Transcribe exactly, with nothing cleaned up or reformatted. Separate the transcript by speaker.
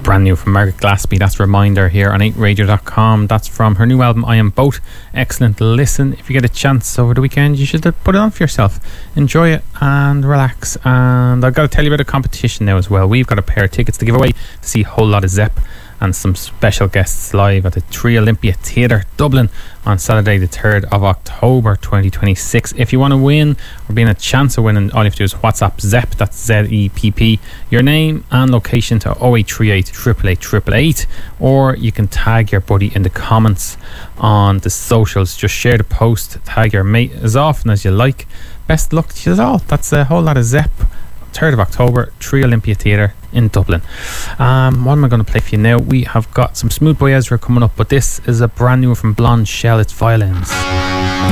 Speaker 1: brand new from Margaret Glaspie. That's Reminder here on eight radio dot com. That's from her new album I Am Boat. Excellent listen. If you get a chance over the weekend, you should put it on for yourself. Enjoy it and relax. And I've got to tell you about a competition now as well. We've got a pair of tickets to give away to see a whole lot of Zepp and some special guests live at the Three Olympia Theatre, Dublin, on Saturday the third of October twenty twenty-six. If you want to win or be in a chance of winning, all you have to do is WhatsApp Zepp, that's Z E P P, your name and location to oh eight three eight, eight eight eight, eight eight eight, or you can tag your buddy in the comments on the socials. Just share the post, tag your mate as often as you like. Best luck to you all. That's a whole lot of Zepp. third of October, Three Olympia Theatre in Dublin. Um, what am I going to play for you now? We have got some Smooth Boy Ezra coming up, but this is a brand new one from Blonde Shell. It's Violins.